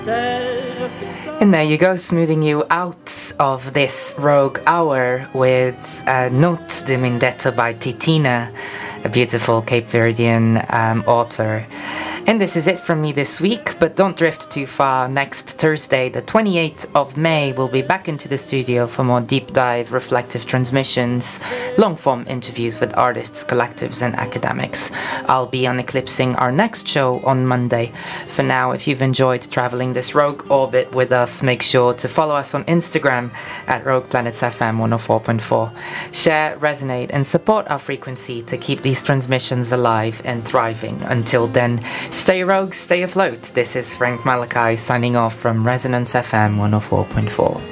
And there you go, smoothing you out of this Rogue Hour with Note de Mindetto by Titina, a beautiful Cape Verdean author. And this is it from me this week, but don't drift too far. Next Thursday, the 28th of May, we'll be back into the studio for more deep dive, reflective transmissions, long-form interviews with artists, collectives and academics. I'll be on Eclipsing our next show on Monday. For now, if you've enjoyed traveling this rogue orbit with us, make sure to follow us on Instagram at Rogue Planets FM 104.4. Share, resonate and support our frequency to keep these transmissions alive and thriving. Until then, stay rogue, stay afloat. This is Frank Malachi signing off from Resonance FM 104.4.